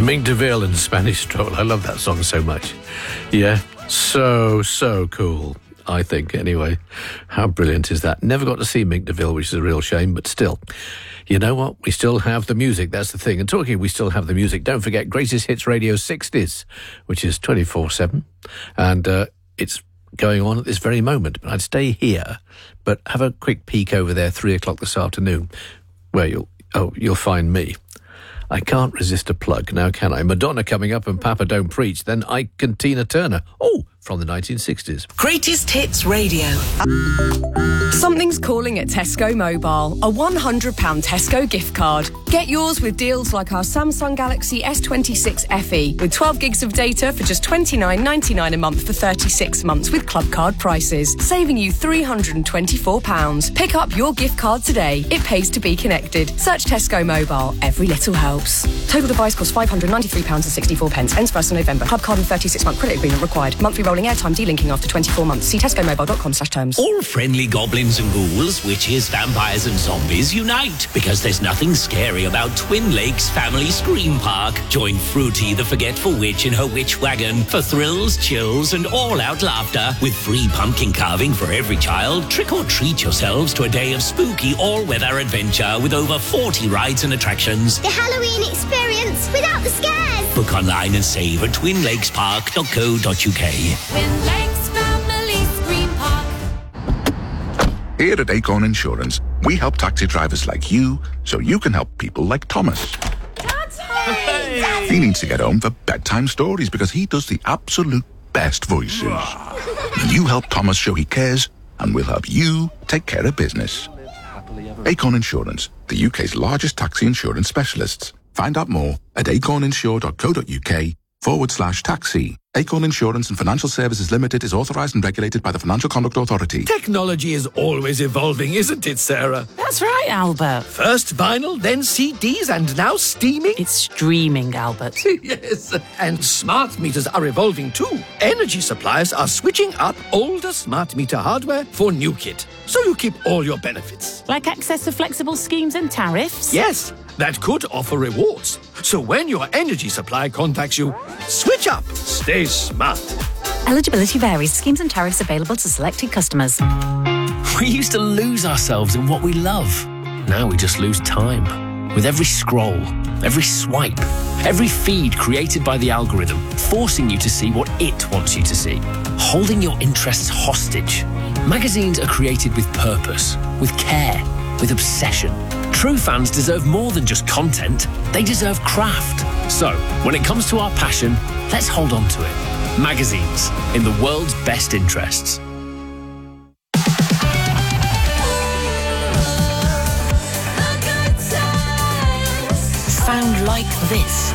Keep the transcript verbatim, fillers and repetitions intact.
Mink DeVille and Spanish Stroll. I love that song so much. Yeah, so, so cool, I think, anyway. How brilliant is that? Never got to see Mink DeVille, which is a real shame, but still. You know what? We still have the music, that's the thing. And talking, we still have the music. Don't forget Greatest Hits Radio sixties, which is twenty-four seven. And uh, it's going on at this very moment. I'd stay here, but have a quick peek over there, three o'clock this afternoon, where you'll, oh, you'll find me. I can't resist a plug now, can I? Madonna coming up and Papa Don't Preach, then Ike and Tina Turner. Oh, from the nineteen sixties. Greatest Hits Radio. Something's calling at Tesco Mobile. A one hundred pounds Tesco gift card. Get yours with deals like our Samsung Galaxy S twenty-six F E with twelve gigs of data for just twenty-nine ninety-nine a month for thirty-six months with club card prices, saving you three hundred twenty-four pounds. Pick up your gift card today. It pays to be connected. Search Tesco Mobile. Every little helps. Total device costs five hundred ninety-three pounds sixty-four. Ends first of November. Club card and thirty-six month credit agreement required. Monthly rolling airtime delinking after twenty-four months. See tesco mobile dot com slash terms. All friendly goblins and ghouls, witches, vampires and zombies unite, because there's nothing scary about Twin Lakes Family Scream Park. Join Fruity the Forgetful Witch in her witch wagon for thrills, chills and all-out laughter, with free pumpkin carving for every child. Trick or treat yourselves to a day of spooky all-weather adventure with over forty rides and attractions. The Halloween experience without the scares. Book online and save at twin lakes park dot co dot uk. Twin Lakes Family Scream Park. Here at Acorn Insurance, we help taxi drivers like you so you can help people like Thomas. Daddy! He needs to get home for bedtime stories because he does the absolute best voices. You help Thomas show he cares, and we'll help you take care of business. Acorn Insurance, the U K's largest taxi insurance specialists. Find out more at acorninsure dot co dot uk forward slash taxi. Acorn Insurance and Financial Services Limited is authorised and regulated by the Financial Conduct Authority. Technology is always evolving, isn't it, Sarah? That's right, Albert. First vinyl, then C Ds, and now streaming? It's streaming, Albert. Yes, and smart meters are evolving too. Energy suppliers are switching up older smart meter hardware for new kit, so you keep all your benefits. Like access to flexible schemes and tariffs? Yes, that could offer rewards. So when your energy supply contacts you, switch up. Stay smart. Eligibility varies. Schemes and tariffs available to selected customers. We used to lose ourselves in what we love. Now we just lose time. With every scroll, every swipe, every feed created by the algorithm, forcing you to see what it wants you to see, holding your interests hostage. Magazines are created with purpose, with care, with obsession. True fans deserve more than just content. They deserve craft. So, when it comes to our passion, let's hold on to it. Magazines, in the world's best interests. Sound like this.